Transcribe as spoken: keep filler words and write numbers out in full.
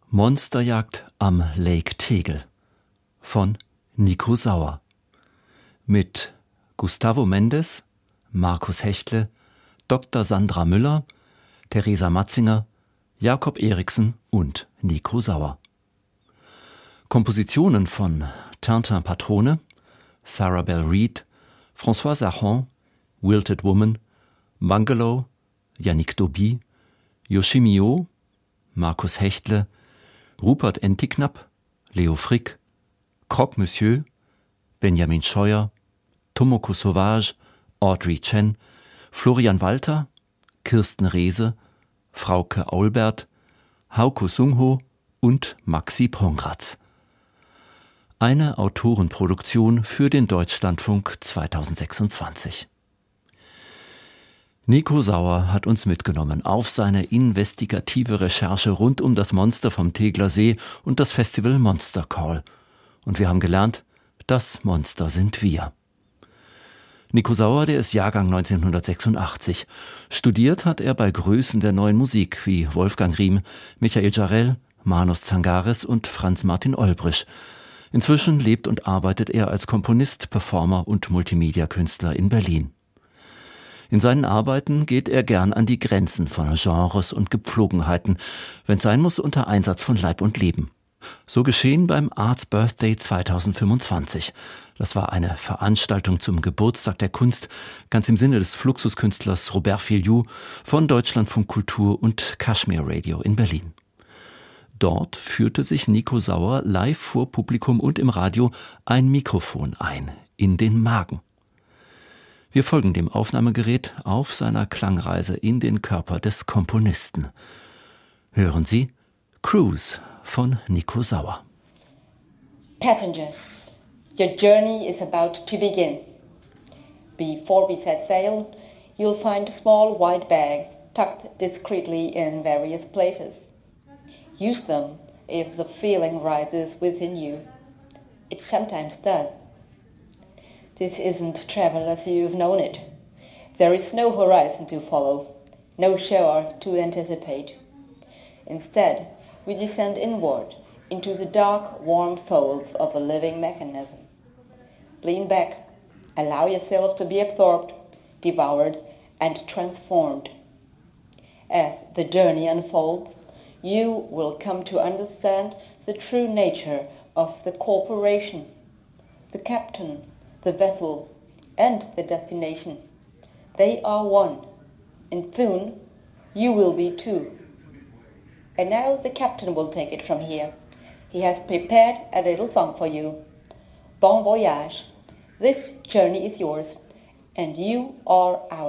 Monsterjagd am Lake Tegel von Nico Sauer mit Gustavo Mendes, Markus Hechtle, Doktor Sandra Müller, Theresa Matzinger, Jakob Eriksen und Nico Sauer. Kompositionen von Tintin Patrone, Sarah Bell Reid, François Sajon, Wilted Woman, Bungalow, Yannick Doby, Yoshimio, Markus Hechtle, Rupert Entiknapp, Leo Frick, Croque Monsieur, Benjamin Scheuer, Tomoko Sauvage, Audrey Chen, Florian Walter, Kirsten Reese, Frauke Aulbert, Hauko Sungho und Maxi Pongratz. Eine Autorenproduktion für den Deutschlandfunk zweitausendsechsundzwanzig. Nico Sauer hat uns mitgenommen auf seine investigative Recherche rund um das Monster vom Tegler See und das Festival Monster Call. Und wir haben gelernt, das Monster sind wir. Nico Sauer, der ist Jahrgang neunzehnhundertsechsundachtzig. Studiert hat er bei Größen der neuen Musik wie Wolfgang Riem, Michael Jarell, Manos Zangaris und Franz Martin Olbrich. Inzwischen lebt und arbeitet er als Komponist, Performer und Multimedia-Künstler in Berlin. In seinen Arbeiten geht er gern an die Grenzen von Genres und Gepflogenheiten, wenn es sein muss, unter Einsatz von Leib und Leben. So geschehen beim Arts Birthday zweitausendfünfundzwanzig. Das war eine Veranstaltung zum Geburtstag der Kunst, ganz im Sinne des Fluxuskünstlers Robert Filiou von Deutschlandfunk Kultur und Kashmir Radio in Berlin. Dort führte sich Nico Sauer live vor Publikum und im Radio ein Mikrofon ein, in den Magen. Wir folgen dem Aufnahmegerät auf seiner Klangreise in den Körper des Komponisten. Hören Sie Cruise von Nico Sauer. Passengers, your journey is about to begin. Before we set sail, you'll find small white bags tucked discreetly in various places. Use them if the feeling rises within you. It sometimes does. This isn't travel as you've known it. There is no horizon to follow, no shore to anticipate. Instead, we descend inward into the dark, warm folds of a living mechanism. Lean back, allow yourself to be absorbed, devoured, and transformed. As the journey unfolds, you will come to understand the true nature of the corporation, the captain, the vessel, and the destination. They are one, and soon you will be too. And now the captain will take it from here. He has prepared a little song for you. Bon voyage. This journey is yours, and you are ours.